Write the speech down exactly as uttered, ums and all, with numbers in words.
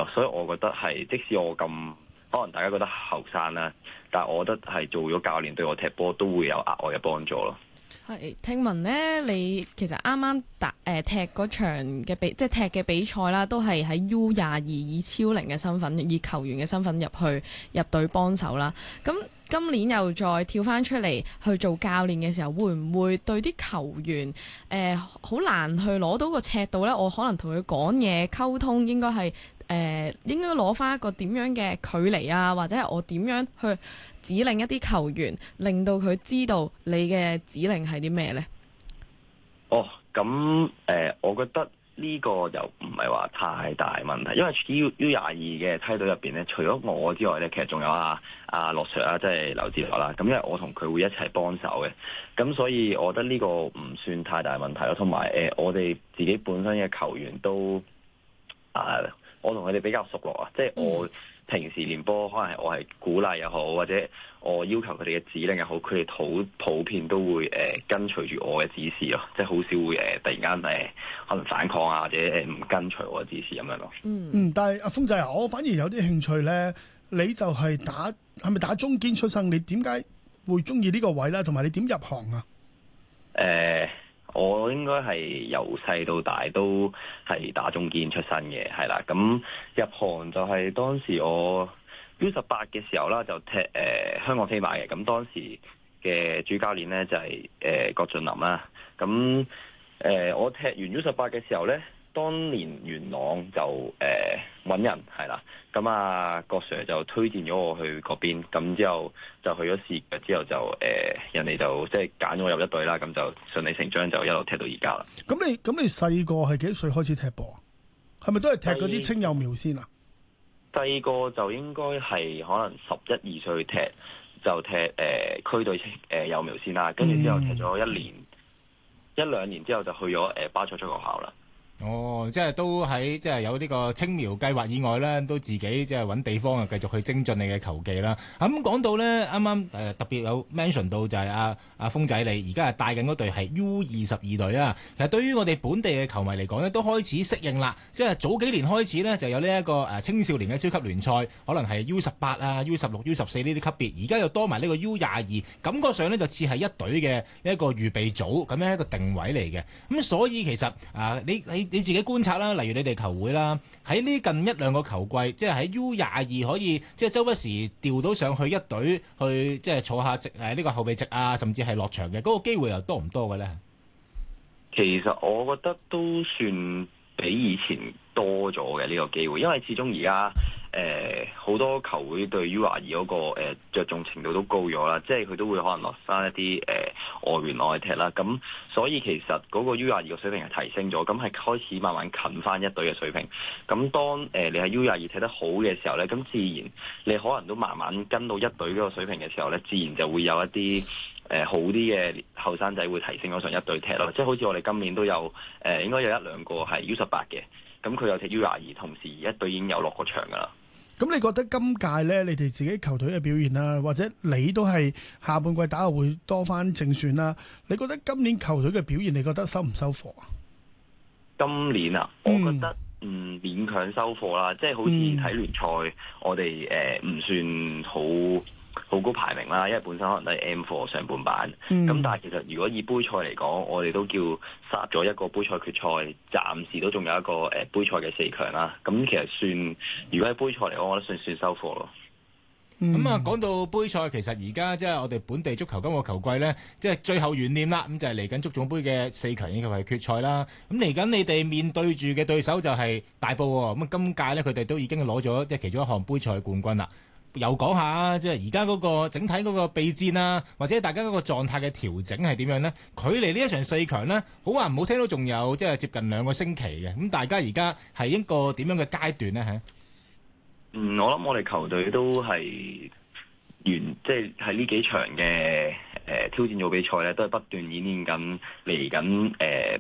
咯。所以我覺得係，即使我咁可能大家覺得後生啦，但係我覺得係做咗教練對我踢波都會有額外嘅幫助咯。 係聽聞咧，你其實啱啱打誒、呃、踢嗰場嘅比，即係踢嘅比賽啦，都係喺 U 廿二以超齡嘅身份，以球員嘅身份入去入隊幫手啦。咁今年又再跳翻出嚟去做教練嘅時候，會唔會對啲球員誒好、呃、難去攞到個尺度呢？我可能同佢講嘢溝通，應該係誒、呃、應該攞翻一個點樣嘅距離啊，或者係我點樣去指令一啲球員，令到佢知道你嘅指令係啲咩呢？ 哦，咁誒、呃，我覺得呢個又唔係話太大問題，因為 U U 廿二嘅梯隊入邊咧，除咗我之外咧，其實仲有阿阿樂 Sir 啊，即係劉志樂啦。咁因為我同佢會一齊幫手嘅，咁所以我覺得呢個唔算太大問題咯。同埋誒，我哋自己本身嘅球員都啊、呃，我同佢哋比較熟絡啊，即係我。嗯平時練波可能係我係鼓勵又好，或者我要求佢哋嘅指令又好，佢哋普普遍都會誒、呃、跟隨住我嘅指示咯，即係好少會誒、呃、突然間誒、呃、可能反抗啊，或者誒唔跟隨我嘅指示咁樣咯。 嗯嗯，但係阿鋒仔啊，我反而有啲興趣咧，你就係打係咪打中堅出身？你點解會中意呢個位咧？同埋你點入行啊？ 誒、呃。我應該係由細到大都係打中堅出身嘅，係啦。咁入行就係當時我 U 十八嘅時候啦，就踢誒、呃、香港飛馬嘅。咁當時嘅主教練咧就係、是、誒、呃、郭俊霖啦。咁誒、呃、我踢完 U 十八嘅時候咧，當年元朗就誒揾、呃、人係啦。咁啊郭 Sir 就推薦咗我去嗰邊，咁之後就去咗試腳，之後就誒、呃、人哋就即係揀咗我入一隊啦，咁就順理成章就一路踢到而家啦。咁你咁你細個係幾多歲開始踢波啊？係咪都係踢嗰啲青幼苗先啊？ 細個就應該係可能十一二歲踢，就踢誒、呃、區隊誒幼苗先啦，跟住之後踢咗一年、嗯、一兩年之後就去咗誒、呃、巴塞足球學校啦。 哦，即係都喺即係有呢個青苗計劃以外咧，都自己即係揾地方啊，繼續去精進你嘅球技啦。咁、嗯、講到咧，啱啱誒特別有 mention 到就係阿阿鋒仔你而家係帶緊嗰隊係 U 二十二隊啊。其實對於我哋本地嘅球迷嚟講咧，都開始適應啦。即係早幾年開始咧，就有呢一個誒青少年嘅超級聯賽，可能係 U 十八啊、U 十六、U 十四呢啲級別。而家又多埋呢個 U 廿二，感覺上咧就似係一隊嘅一個預備組咁樣一個定位嚟嘅。咁、嗯、所以其實啊，你你。你自己觀察啦，例如你哋球會啦，喺呢近一兩個球季，即係喺 U 廿二可以即係周不時調到上去一隊去，即係坐下席誒呢個後備席啊，甚至係落場嘅嗰、那個機會又多唔多嘅咧？ 其實我覺得都算比以前多咗嘅呢個機會，因為始終而家誒好多球會對 U 廿二嗰個誒着重程度都高咗啦，即係佢都會可能落翻一啲誒、呃、外援外踢啦，咁所以其實嗰個 U 廿二個水平係提升咗，咁係開始慢慢近翻一隊嘅水平。咁當誒、呃、你喺 U 廿二踢得好嘅時候咧，咁自然你可能都慢慢跟到一隊嗰個水平嘅時候咧，自然就會有一啲誒、呃、好啲嘅後生仔會提升咗上一隊踢咯。即係好似我哋今年都有誒、呃、應該有一兩個係 U 十八嘅，咁佢有踢 U 廿二，同時一隊已經有落過場噶啦。 咁你覺得今屆咧，你哋自己球隊嘅表現啦，或者你都係下半季打後會多翻正選啦？你覺得今年球隊嘅表現，你覺得收唔收貨啊？ 今年啊，我覺得嗯勉強收貨啦，即係好似睇聯賽，嗯、我哋誒唔算好好高排名啦，因為本身可能都係 M 四上半版。咁、嗯、但係其實如果以杯賽嚟講，我哋都叫殺咗一個杯賽決賽，暫時都仲有一個誒、呃、杯賽嘅四強啦。咁其實算，如果喺杯賽嚟講，我覺得算算收貨咯。 咁啊、嗯，講到杯賽，其實而家即係我哋本地足球今個球季呢，即係最後懸念啦。咁就係嚟緊足總杯嘅四強以及係決賽啦。咁嚟緊你哋面對住嘅對手就係大埔喎。咁啊，今屆呢，佢哋都已經攞咗即係其中一項杯賽冠軍啦。又講下即係而家嗰個整體嗰個備戰啊，或者大家嗰個狀態嘅調整係點樣呢？距離呢一場四強呢，好話唔好聽都仲有即係接近兩個星期嘅。咁大家而家係一個點樣嘅階段呢？嚇？ 嗯，我諗我哋球隊都係完，即係喺呢幾場嘅誒、呃、挑戰組比賽咧，都係不斷演練緊嚟緊誒